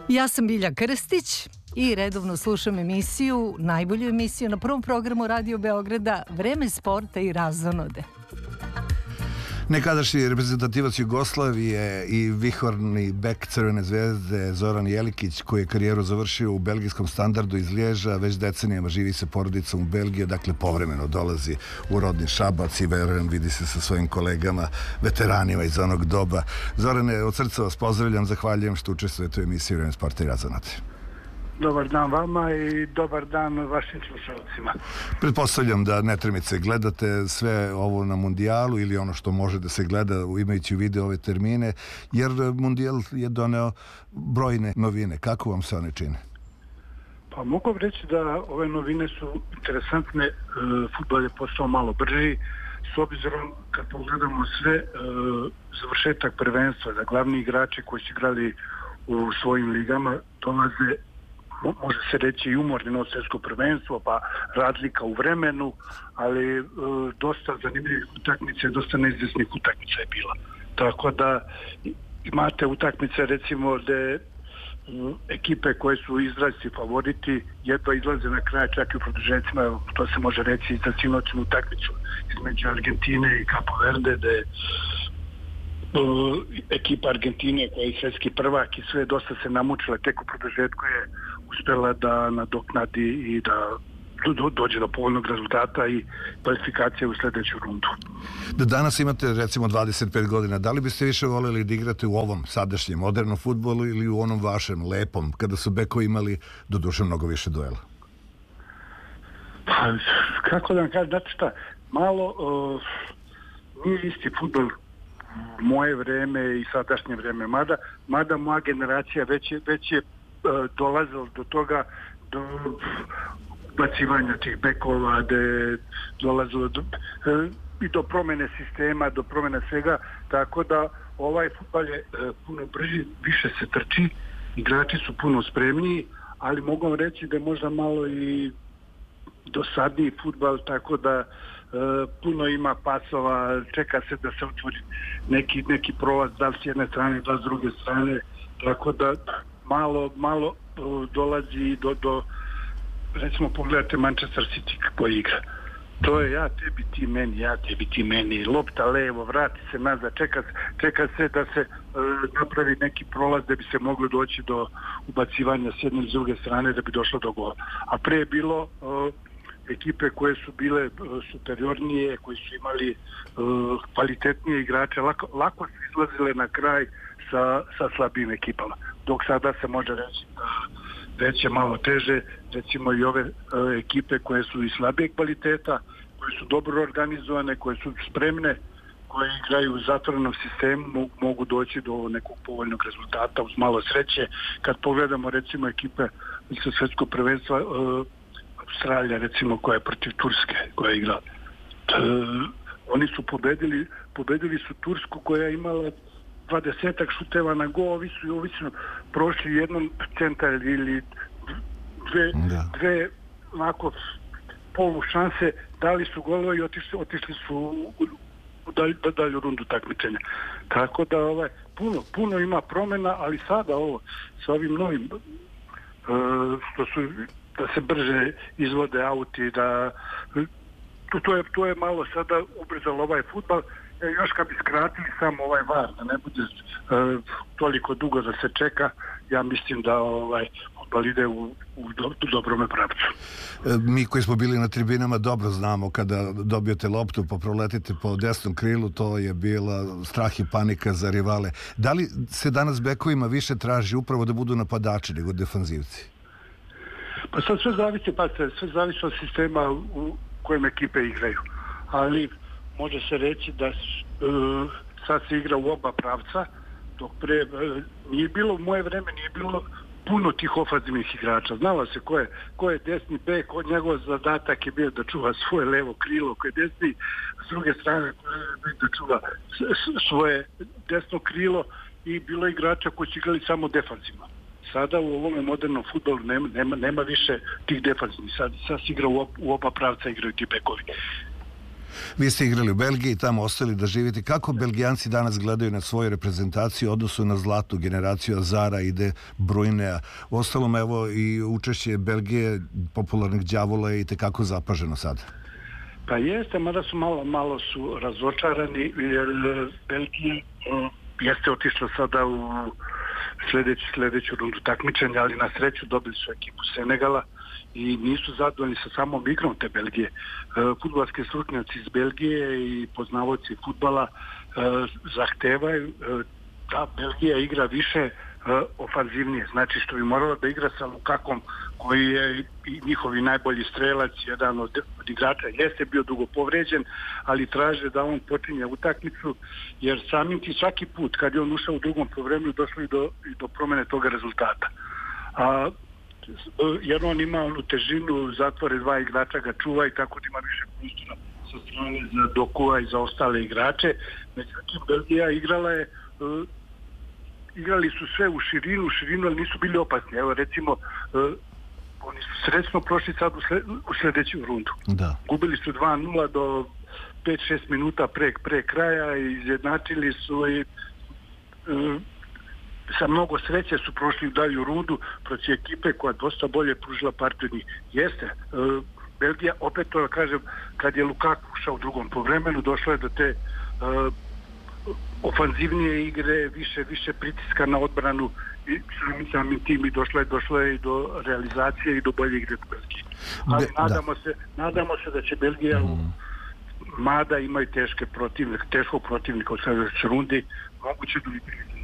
Ja sam Bilja Krstić i redovno slušam emisiju, najbolju emisiju na prvom programu Radio Beograda, Vreme sporta i razonode. Nekadašnji reprezentativac Jugoslavije i vihorni bek Crvene zvezde Zoran Jelikić, koji je karijeru završio u belgijskom Standardu iz Liježa, već decenijama živi sa porodicom u Belgiji, dakle povremeno dolazi u rodni Šabac i verujem vidi se sa svojim kolegama, veteranima iz onog doba. Zorane, od srca vas pozdravljam, zahvaljujem što učestvujete u emisiji Vreme sporta i razonode. Dobar dan vama i dobar dan vašim slušalcima. Pretpostavljam da Netremice gledate sve ovo na mundijalu ili ono što može da se gleda imajući u vidu ove termine, jer mundijal je doneo brojne novine. Kako vam se one čine? Pa mogu reći da ove novine su interesantne. Fudbal je postao malo brži s obzirom kad pogledamo sve završetak prvenstva, da glavni igrači koji su igrali u svojim ligama dolaze, može se reći i umorni na svjetsko prvenstvo, pa razlika u vremenu, ali dosta zanimljivih utakmica, dosta neizvjesnih utakmica je bila. Tako da imate utakmice recimo gdje ekipe koje su izraziti favoriti jedva izlaze na kraj, čak i u produžecima, to se može reći i za sinoćnu utakmicu između Argentine i Capo Verde, gdje ekipa Argentine koja je svjetski prvak i sve dosta se namučila, tek u produžetku je uspjela da nadoknadi i da dođe do povoljnog rezultata i kvalifikacije u sljedeću rundu. Da danas imate recimo 25 godina, da li biste više voljeli da igrate u ovom sadašnjem modernom fudbalu ili u onom vašem lepom, kada su bekovi imali doduše mnogo više duela? Pa, kako da vam kažem, znate šta, malo nije isti fudbal moje vreme i sadašnje vreme, mada moja generacija već je dolazila do toga, do bacivanja tih bekova, da je dolazilo i do promjene sistema, do promjene svega, tako da ovaj fudbal je puno brži, više se trči, igrači su puno spremniji, ali mogu vam reći da je možda malo i dosadniji fudbal, tako da puno ima pasova, čeka se da se otvori neki prolaz, da li s jedne strane, da li s druge strane, tako da malo dolazi do recimo pogledajte Manchester City kako igra. To je ja tebi ti meni, ja tebi ti meni, lopta levo, vrati se nazad, čeka se da se napravi neki prolaz da bi se moglo doći do ubacivanja s jedne i s druge strane da bi došlo do gola. A pre je bilo ekipe koje su bile superiornije, koji su imali kvalitetnije igrače, lako su izlazile na kraj sa slabijim ekipama. Dok sada se može reći da već je malo teže, recimo i ove ekipe koje su i slabije kvaliteta, koje su dobro organizovane, koje su spremne, koje igraju u zatvorenom sistemu, mogu doći do nekog povoljnog rezultata uz malo sreće. Kad pogledamo recimo ekipe sa svjetskog prvenstva, Australija recimo koja je protiv Turske koja je igrala, oni su pobedili su Tursku koja je imala 20-ak šuteva na go, ovi su prošli jednom centar ili dve onako polu šanse, dali su golove i otišli su u dalju rundu takmičenja. Tako da puno ima promjena, ali sada sa ovim novim što su da se brže izvode auti, da to je malo sada ubrzalo ovaj fudbal. Još kad bi skratili samo ovaj VAR, da ne bude toliko dugo da se čeka, ja mislim da fudbal ide u dobrome pravcu. Mi koji smo bili na tribinama dobro znamo kada dobijete loptu pa proletite po desnom krilu, to je bila strah i panika za rivale. Da li se danas bekovima više traži upravo da budu napadači nego defanzivci? Pa sad sve zavisi od sistema u kojem ekipe igraju. Ali može se reći da sad se igra u oba pravca, dok pre nije bilo, u moje vreme nije bilo puno tih ofanzivnih igrača. Znalo se ko je desni bek, njegov zadatak je bio da čuva svoje levo krilo, ko je desni, s druge strane da čuva svoje desno krilo i bilo igrača koji su igrali samo defanzivno. Sada u ovom modernom fudbalu nema više tih defanzivnih. Sad se igra u oba pravca igraju ti bekovi. Vi ste igrali u Belgiji i tamo ostali da živite. Kako Belgijanci danas gledaju na svoju reprezentaciju, odnosu na zlatu generaciju Azara i De Bruynea? Ostalom, evo, i učešće Belgije, popularnih đavola, je i tekako zapaženo sad. Pa jeste, mada su malo su razočarani, jer Belgija jeste otišla sada u sljedeću rundu takmičenja, ali na sreću dobili su ekipu Senegala i nisu zadovoljni sa samom igrom te Belgije. Fudbalski stručnjaci iz Belgije i poznavaoci fudbala zahtevaju da Belgija igra više ofanzivnije. Znači što bi morala da igra sa Lukakom, koji je i njihovi najbolji strelac, jedan od igrača, jeste bio dugo povređen, ali traže da on počinje utakmicu, jer samim ti svaki put kad je on ušao u drugom poluvremenu došlo i do promene toga rezultata. Jer on ima onu težinu, zatvore dva igrača ga čuva i tako da ima više prostora sa strane za Dokua i za ostale igrače. Međutim, Belgija igrali su sve u širinu, ali nisu bili opasni. Evo recimo, oni su srećno prošli sad u sljedeću rundu. Da. Gubili su 2-0 do 5-6 minuta pre kraja i izjednačili su i sa mnogo sreće su prošli u dalju rundu protiv ekipe koja dosta bolje pružila partiju od njih. Jeste, Belgija, opet to kažem, kad je Lukaku ušao u drugom povremenu, došlo je do te ofanzivnije igre, više pritiska na odbranu i samim tim i došlo je i do realizacije i do bolje igre Belgije. Ali nadamo se da će Belgija mada imaju teškog protivnika u sljedećoj rundi, moguće da